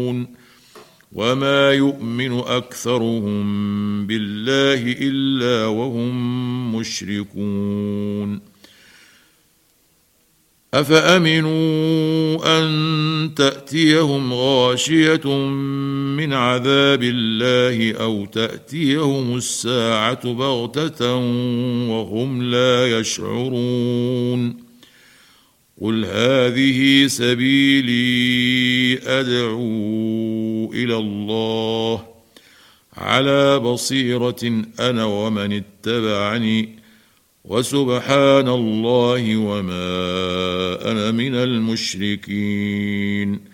وما يؤمن اكثرهم بالله الا وهم مشركون افامنوا ان تاتيهم غاشيه من عذاب الله او تاتيهم الساعه بغته وهم لا يشعرون قل هذه سبيلي ادعو الى الله على بصيره انا ومن اتبعني وسبحان الله وما انا من المشركين